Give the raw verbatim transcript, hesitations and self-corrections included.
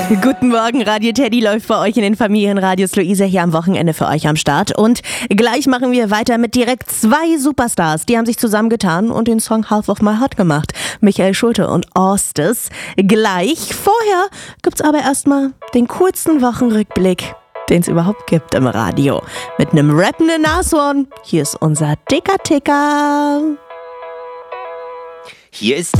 Guten Morgen, Radio Teddy läuft bei euch in den Familienradios. Luisa hier am Wochenende für euch am Start. Und gleich machen wir weiter mit direkt zwei Superstars. Die haben sich zusammengetan und den Song Half of My Heart gemacht. Michael Schulte und Orstes. Gleich. Vorher gibt's aber erstmal den kurzen Wochenrückblick, den es überhaupt gibt im Radio. Mit einem rappenden Nashorn. Hier ist unser Dicker Ticker. Hier ist